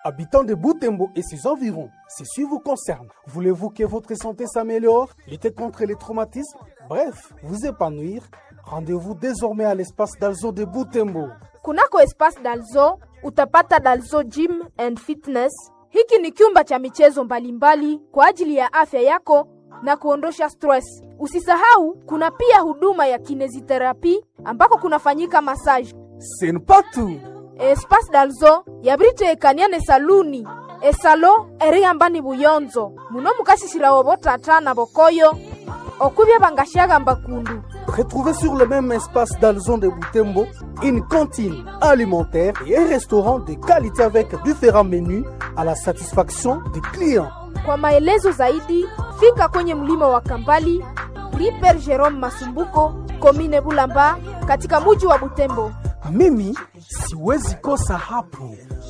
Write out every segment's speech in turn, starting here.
Habitants de Butembo et ses environs, ceci vous concerne. Voulez-vous que votre santé s'améliore, lutter contre les traumatismes, bref, vous épanouir? Rendez-vous désormais à l'espace Dalzo de Butembo. Kunako espace Dalzo, utapata Dalzo Gym and Fitness. Hiki ni kyumba cha michezo mbalimbali kwa ajili ya afya yako na kuondosha stress. Usisahau, kuna pia huduma ya kineziterapi ambako kunafanyika massage. Ce n'est pas tout. Espace Dalzo yabrite ekaniane saluni. Esalo eriyambani buyonzo. Muno mukasisirawo botatana bokoyo. Okubya bangashaga mbakundu. Retrouvez sur le même espace d'Alzon de Butembo une cantine alimentaire et un restaurant de qualité avec différents menus à la satisfaction des clients. Kwa maelezo zaidi, fika kwenye mlima wa Kambali, Riper Jerome Masumbuko, Komine Bulamba, katika mji wa Butembo. Mimi siwezi kosa hapo.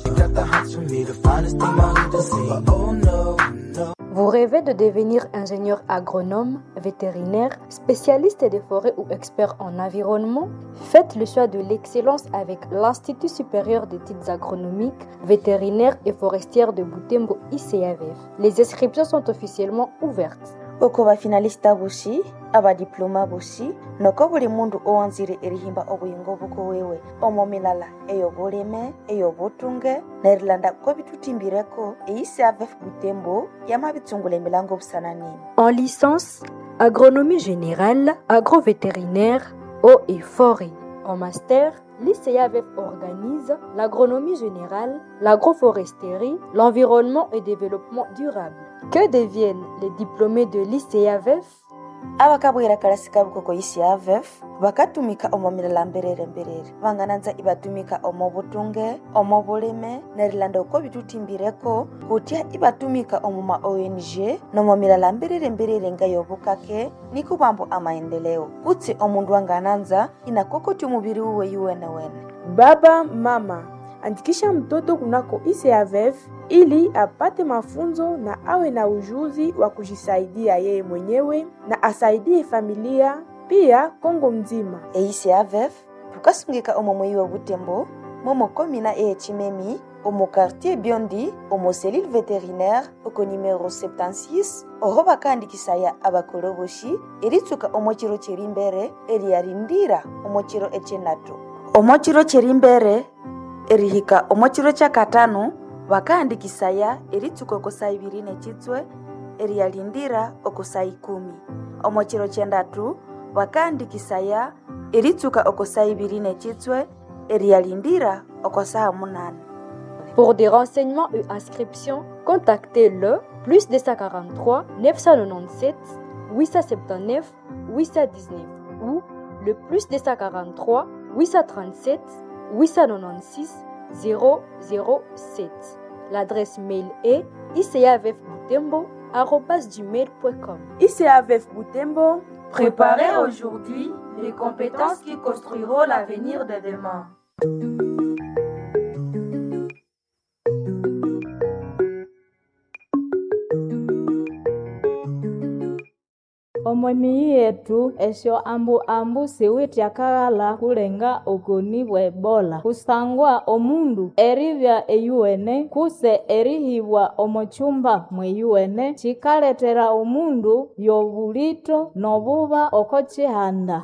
Vous rêvez de devenir ingénieur agronome, vétérinaire, spécialiste des forêts ou expert en environnement? Faites le choix de l'excellence avec l'Institut supérieur d'études agronomiques, vétérinaires et forestières de Butembo ICAVF. Les inscriptions sont officiellement ouvertes. Oko bafinalista bushi abadiploma bushi noko buli mundu owanzire erihimba obuyingo buko wewe omomilala eyoboleme eyobotunge nerilanda ko bitutimbireko ICAVF Butembo yamabitsungula emilango busananini. En licence, agronomie générale, agrovétérinaire, eau et forêt. En master, l'ICAVF organise l'agronomie générale, l'agroforesterie, l'environnement et développement durable. Que deviennent les diplômés de l'ICAVF? Abakabwera karasika buko ICAVF bakatumika omomilala mberere bangananza ibatumika omobutunge omoboleme nerilanda uko bitutimbireko kutia ibatumika omuma ONG nomomilala mberere ngayobukake nikubambo amaendeleo kutsi omundu wangananza inakokoti umubiri uwe yuwene. Baba, mama, andikisha mtoto kunako ICAVF ili apate mafunzo na awe na ujuzi wa kujisaidia yeye mwenyewe na asaidie familia pia Kongo mzima. ICAVF tukasungika omomwe wa Butembo, momo komina Chimemi, omo quartier Biondi, omo cellule vétérinaire, oko numéro 76, oroba kandi kisaya abakoloboshi, eritsuka omochiro cherimbere, eriyarindira omochiro echenato. Omochiro cherimbere, erihika omochiro chakatano, bakaandikisaya eritsuka okosai 2 nechitswe eriyalindira okosai 10. Omochiro chendatu bakaandikisaya eritsuka okosai 2 nechitswe eriyalindira okosai 8. Pour des renseignements et inscriptions, contactez le +243 997 879 819 ou le +243 837 896 007. L'adresse mail est icavfbutembo@gmail.com. ICAVF Butembo, préparez aujourd'hui les compétences qui construiront l'avenir de demain. Omwemi yetu esho ambu siwiti akagala kulenga okoni bwa Ebola kusangwa omundu eribya eyuene kuse erihibwa omochumba mweyuene chikaletera omundu yobulito nobuba okochihanda.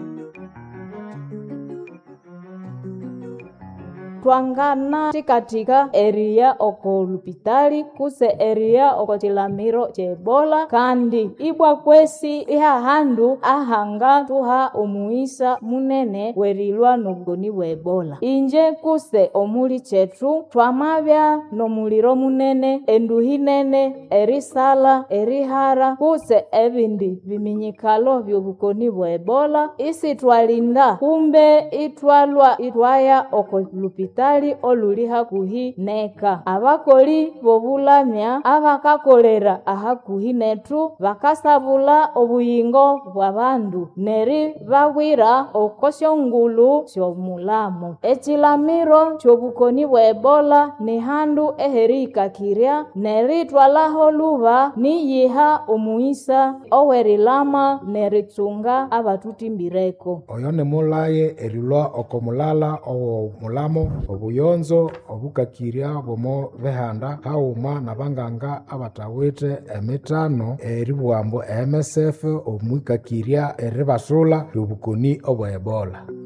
Twangana tikatika eria oko lupitali kuse eria oko chilamiro che Ebola kandi ibwa kwesi iha handu ahanga tuha omuisa munene werilwa nobugoni bwa Ebola. Inje kuse omuli chetu twamabya nomuliro munene enduhinene erisala erihara kuse ebindi biminyikalo byobugoni bwa Ebola isi twalinda kumbe itwalwa itwaya oko lupitali oluli hakuhi neka. Abakoli bobulamya abakakolera ahakuhi netu bakasabula obuyingo bw'abandu neri bawira okosyongulu syomulamo. Echilamiro kyobukoni bwa Ebola ni handu eherikakirya neri twalaho luba niyiha omuisa owerilama neritsunga abatuti mbireko. Oyone mulaye erilwa okomulala o mulamo obuyonzo obukakirya bomo behanda hauma nabanganga abatawite emitano eribwambo MSF omwikakirya eribasula lubukoni obwa Ebola.